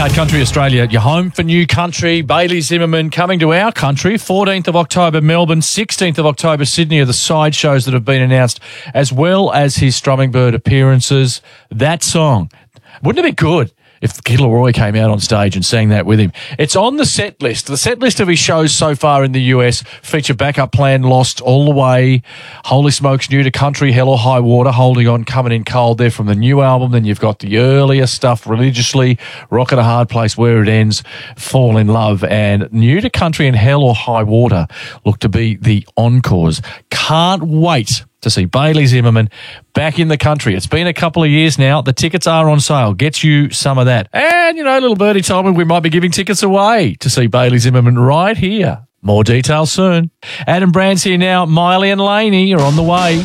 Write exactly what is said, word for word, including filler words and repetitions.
iHeart Country Australia, your home for new country. Bailey Zimmerman coming to our country, fourteenth of October Melbourne, sixteenth of October Sydney are the side shows that have been announced, as well as his Strumming Bird appearances. That song, wouldn't it be good if Kid Laroi came out on stage and sang that with him? It's on the set list. The set list of his shows so far in the U S feature Backup Plan, Lost, All the Way, Holy Smokes, New to Country, Hell or High Water, Holding On, Coming in Cold there from the new album. Then you've got the earlier stuff, Religiously, Rock at a Hard Place, Where It Ends, Fall in Love, and New to Country and Hell or High Water look to be the encores. Can't wait to see Bailey Zimmerman back in the country. It's been a couple of years now. The tickets are on sale. Get you some of that. And, you know, little birdie told me we might be giving tickets away to see Bailey Zimmerman right here. More details soon. Adam Brand's here now. Miley and Laney are on the way.